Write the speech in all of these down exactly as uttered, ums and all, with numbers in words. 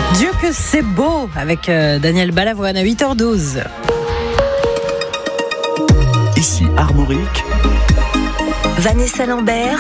Dieu que c'est beau avec euh, Daniel Balavoine à huit heures douze. Ici Armorique. Vanessa Lambert.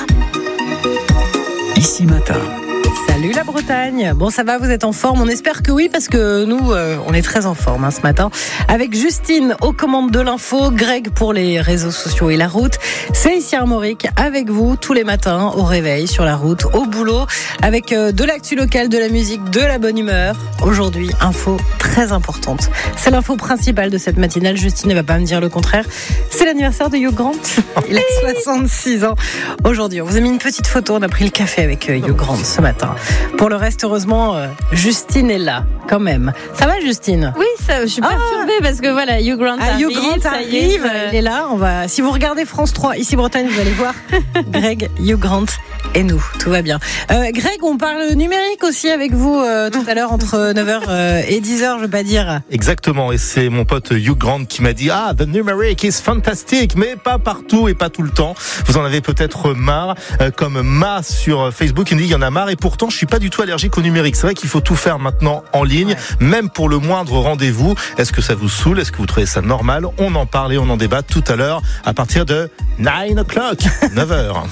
Ici Matin. Salut la Bretagne. Bon, ça va, vous êtes en forme? On espère que oui, parce que nous, euh, on est très en forme hein, ce matin. Avec Justine aux commandes de l'info, Greg pour les réseaux sociaux et la route. C'est ici Armorique avec vous tous les matins au réveil, sur la route, au boulot, avec euh, de l'actu locale, de la musique, de la bonne humeur. Aujourd'hui, info très importante. C'est l'info principale de cette matinale. Justine ne va pas me dire le contraire. C'est l'anniversaire de Hugh Grant. Il a soixante-six ans. Aujourd'hui, on vous a mis une petite photo. On a pris le café avec euh, Hugh Grant ce matin. Pour le reste, heureusement, euh, Justine est là, quand même. Ça va, Justine? Oui, ça, je suis perturbée ah. parce que voilà, Hugh Grant ah, arrive. Hugh Grant arrive, est, euh... il est là. On va. Si vous regardez France trois, ici Bretagne, vous allez voir Greg, Hugh Grant et nous. Tout va bien. Euh, Greg, on parle numérique aussi avec vous euh, tout à l'heure entre neuf heures et dix heures, je veux pas dire. Exactement, et c'est mon pote Hugh Grant qui m'a dit « Ah, the numeric is fantastic », mais pas partout et pas tout le temps. Vous en avez peut-être marre, euh, comme Ma sur Facebook, il me dit « Il y en a marre » et pourtant je suis pas du tout allergique au numérique. C'est vrai qu'il faut tout faire maintenant en ligne, ouais. Même pour le moindre rendez-vous. Est-ce que ça vous saoule? Est-ce que vous trouvez ça normal? On en parle et on en débat tout à l'heure à partir de nine o'clock, neuf heures.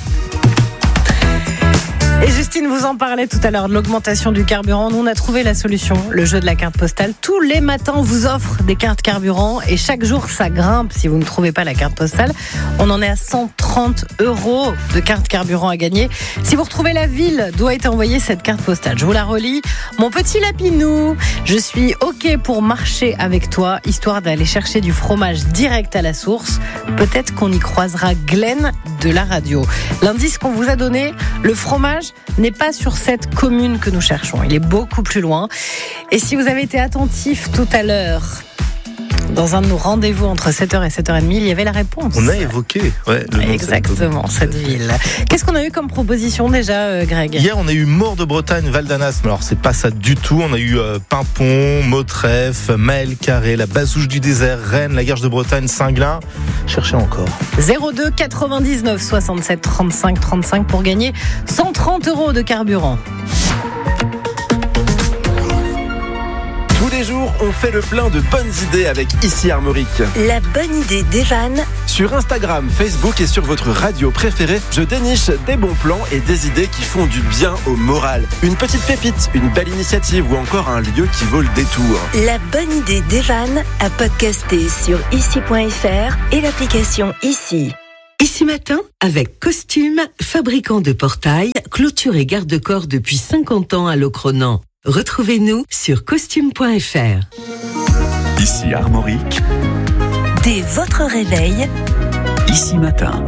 Et Justine vous en parlait tout à l'heure de l'augmentation du carburant. Nous, on a trouvé la solution, le jeu de la carte postale. Tous les matins, on vous offre des cartes carburant et chaque jour, ça grimpe si vous ne trouvez pas la carte postale. On en est à cent trente euros de carte carburant à gagner. Si vous retrouvez la ville d'où a été envoyée cette carte postale, je vous la relis. Mon petit Lapinou, je suis OK pour marcher avec toi, histoire d'aller chercher du fromage direct à la source. Peut-être qu'on y croisera Glenn de la radio. L'indice qu'on vous a donné, le fromage n'est pas sur cette commune que nous cherchons. Il est beaucoup plus loin. Et si vous avez été attentif tout à l'heure, dans un de nos rendez-vous entre sept heures et sept heures trente, il y avait la réponse. On a évoqué ouais, le nom exactement de cette, cette ville. Qu'est-ce qu'on a eu comme proposition déjà, euh, Greg? Hier, on a eu Maure de Bretagne, Val d'Anas. Mais alors, c'est pas ça du tout. On a eu euh, Pimpon, Mautref, Maël Carré, la Bazouche du désert, Rennes, la Garge de Bretagne, Singlin. Cherchez encore. zéro deux quatre-vingt-dix-neuf soixante-sept trente-cinq trente-cinq pour gagner cent trente euros de carburant. Tous les jours, on fait le plein de bonnes idées avec Ici Armorique. La bonne idée d'Evan. Sur Instagram, Facebook et sur votre radio préférée, je déniche des bons plans et des idées qui font du bien au moral. Une petite pépite, une belle initiative ou encore un lieu qui vaut le détour. La bonne idée d'Evan à podcaster sur ici point f r et l'application Ici. Ici Matin, avec Costume, fabricant de portails, clôture et garde-corps depuis cinquante ans à Locronan. Retrouvez-nous sur costume point f r. Ici Armorique. Dès votre réveil. Ici Matin.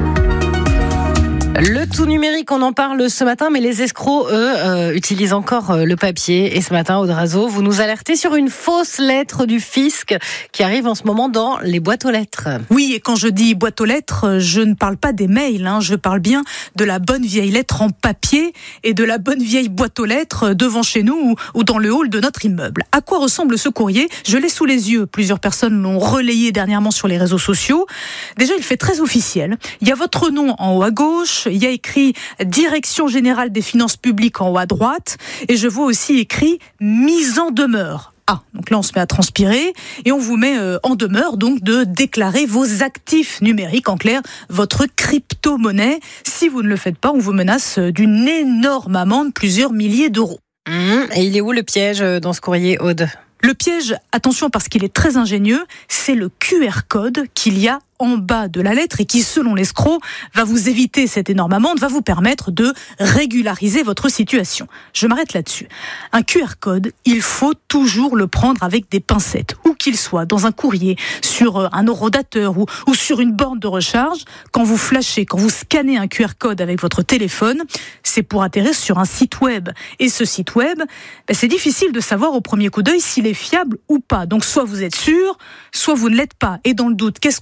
Le tout numérique, on en parle ce matin, mais les escrocs, eux, euh, utilisent encore euh, le papier. Et ce matin, Audrazo, vous nous alertez sur une fausse lettre du fisc qui arrive en ce moment dans les boîtes aux lettres. Oui, et quand je dis boîte aux lettres, je ne parle pas des mails, hein, je parle bien de la bonne vieille lettre en papier et de la bonne vieille boîte aux lettres devant chez nous ou, ou dans le hall de notre immeuble. À quoi ressemble ce courrier? Je l'ai sous les yeux. Plusieurs personnes l'ont relayé dernièrement sur les réseaux sociaux. Déjà, il fait très officiel. Il y a votre nom en haut à gauche. Il y a écrit Direction Générale des Finances Publiques en haut à droite et je vois aussi écrit mise en demeure. Ah, donc là on se met à transpirer et on vous met euh, en demeure donc de déclarer vos actifs numériques, en clair votre crypto-monnaie. Si vous ne le faites pas, on vous menace d'une énorme amende, plusieurs milliers d'euros. Mmh, et il est où le piège dans ce courrier, Aude? Le piège, attention parce qu'il est très ingénieux, c'est le Q R code qu'il y a en bas de la lettre et qui, selon l'escroc, va vous éviter cette énorme amende, va vous permettre de régulariser votre situation. Je m'arrête là-dessus. Un Q R code, il faut toujours le prendre avec des pincettes, où qu'il soit, dans un courrier, sur un horodateur ou, ou sur une borne de recharge. Quand vous flashez, quand vous scannez un Q R code avec votre téléphone, c'est pour atterrir sur un site web. Et ce site web, ben c'est difficile de savoir au premier coup d'œil s'il est fiable ou pas. Donc soit vous êtes sûr, soit vous ne l'êtes pas. Et dans le doute, qu'est-ce qu'on fait ?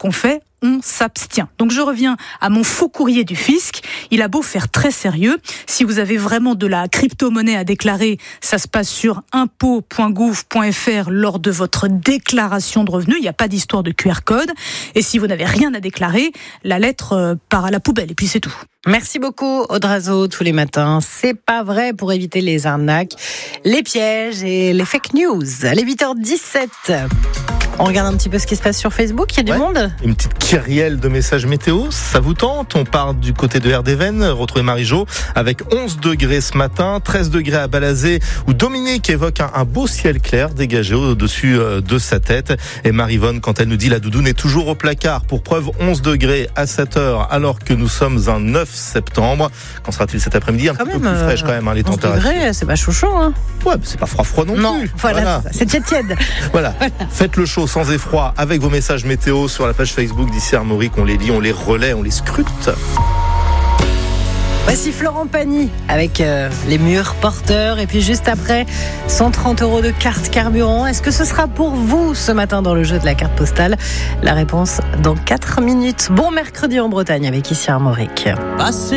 on s'abstient. Donc je reviens à mon faux courrier du fisc. Il a beau faire très sérieux. Si vous avez vraiment de la crypto-monnaie à déclarer, ça se passe sur impôt point gouv point f r lors de votre déclaration de revenus. Il n'y a pas d'histoire de Q R code. Et si vous n'avez rien à déclarer, la lettre part à la poubelle. Et puis c'est tout. Merci beaucoup, Audrazo, tous les matins. C'est pas vrai pour éviter les arnaques, les pièges et les fake news. Allez, huit heures dix-sept. On regarde un petit peu ce qui se passe sur Facebook. Il y a du ouais. monde. Une petite kyrielle de messages météo. Ça vous tente? On part du côté de Erdéven. Retrouvez Marie-Jo avec onze degrés ce matin, treize degrés à Balazé, où Dominique évoque un, un beau ciel clair dégagé au-dessus de sa tête. Et Marivonne, quand elle nous dit la doudoune est toujours au placard. Pour preuve, onze degrés à sept heures, alors que nous sommes un neuf septembre. Qu'en sera-t-il cet après-midi? Un quand petit même, peu plus fraîche quand même, hein, les onze températures. degrés, c'est pas chaud chaud, hein. Ouais, mais c'est pas froid froid non, non plus. Voilà, voilà. C'est, c'est tiède tiède. Voilà. voilà. Faites le chaud sans effroi avec vos messages météo sur la page Facebook d'Ici Armorique. On les lit, on les relaie, on les scrute. Voici Florent Pagny avec euh, les murs porteurs. Et puis juste après, cent trente euros de carte carburant. Est-ce que ce sera pour vous ce matin dans le jeu de la carte postale? La réponse dans quatre minutes. Bon mercredi en Bretagne avec Ici Armorique.